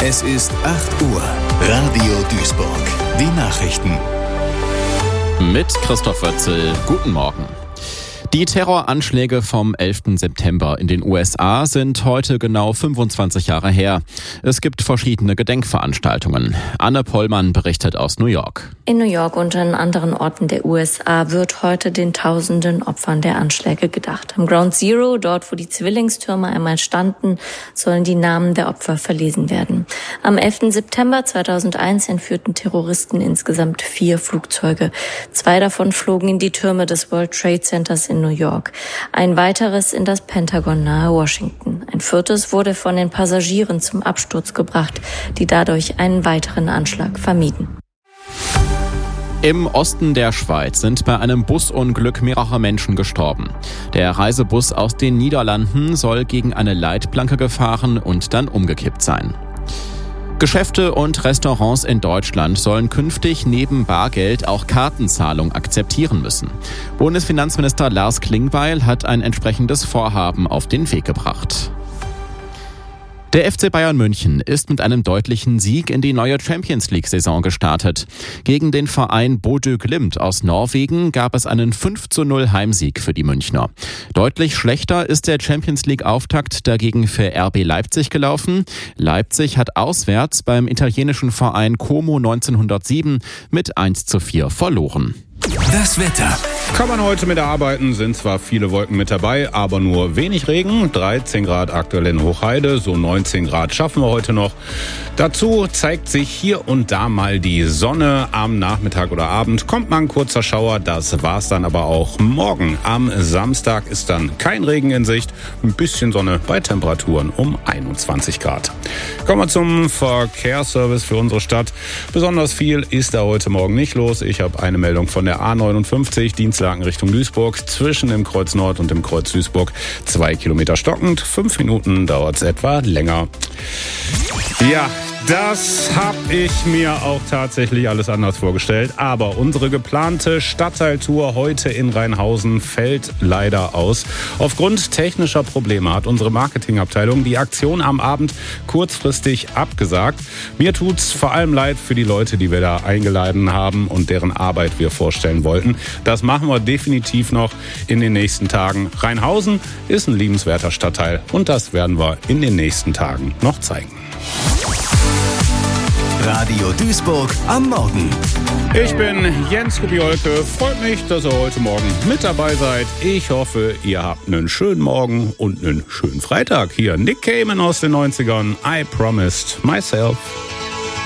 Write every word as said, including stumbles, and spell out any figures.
Es ist acht Uhr. Radio Duisburg. Die Nachrichten. Mit Christoph Wötzel. Guten Morgen. Die Terroranschläge vom elften September in den U S A sind heute genau fünfundzwanzig Jahre her. Es gibt verschiedene Gedenkveranstaltungen. Anne Pollmann berichtet aus New York. In New York und an anderen Orten der U S A wird heute den tausenden Opfern der Anschläge gedacht. Am Ground Zero, dort wo die Zwillingstürme einmal standen, sollen die Namen der Opfer verlesen werden. Am elften September zweitausendeins entführten Terroristen insgesamt vier Flugzeuge. Zwei davon flogen in die Türme des World Trade Centers in New York. Ein weiteres in das Pentagon nahe Washington. Ein viertes wurde von den Passagieren zum Absturz gebracht, die dadurch einen weiteren Anschlag vermieden. Im Osten der Schweiz sind bei einem Busunglück mehrere Menschen gestorben. Der Reisebus aus den Niederlanden soll gegen eine Leitplanke gefahren und dann umgekippt sein. Geschäfte und Restaurants in Deutschland sollen künftig neben Bargeld auch Kartenzahlung akzeptieren müssen. Bundesfinanzminister Lars Klingbeil hat ein entsprechendes Vorhaben auf den Weg gebracht. Der F C Bayern München ist mit einem deutlichen Sieg in die neue Champions-League-Saison gestartet. Gegen den Verein Bodø Glimt aus Norwegen gab es einen fünf zu null Heimsieg für die Münchner. Deutlich schlechter ist der Champions-League-Auftakt dagegen für R B Leipzig gelaufen. Leipzig hat auswärts beim italienischen Verein Como neunzehnhundertsieben mit eins zu vier verloren. Das Wetter. Kann man heute mit arbeiten, sind zwar viele Wolken mit dabei, aber nur wenig Regen. dreizehn Grad aktuell in Hochheide, so neunzehn Grad schaffen wir heute noch. Dazu zeigt sich hier und da mal die Sonne. Am Nachmittag oder Abend kommt mal ein kurzer Schauer, das war's dann aber auch. Morgen am Samstag ist dann kein Regen in Sicht, ein bisschen Sonne bei Temperaturen um einundzwanzig Grad. Kommen wir zum Verkehrsservice für unsere Stadt. Besonders viel ist da heute Morgen nicht los. Ich habe eine Meldung von der A neunundfünfzig, Dienstlaken Richtung Duisburg, zwischen dem Kreuz Nord und dem Kreuz Duisburg. Zwei Kilometer stockend, fünf Minuten dauert es etwa länger. Ja, das habe ich mir auch tatsächlich alles anders vorgestellt. Aber unsere geplante Stadtteiltour heute in Rheinhausen fällt leider aus. Aufgrund technischer Probleme hat unsere Marketingabteilung die Aktion am Abend kurzfristig abgesagt. Mir tut's vor allem leid für die Leute, die wir da eingeladen haben und deren Arbeit wir vorstellen wollten. Das machen wir definitiv noch in den nächsten Tagen. Rheinhausen ist ein liebenswerter Stadtteil und das werden wir in den nächsten Tagen noch zeigen. Radio Duisburg am Morgen. Ich bin Jens Kubiolke. Freut mich, dass ihr heute Morgen mit dabei seid. Ich hoffe, ihr habt einen schönen Morgen und einen schönen Freitag. Hier Nick Cayman aus den neunzigern. I promised myself.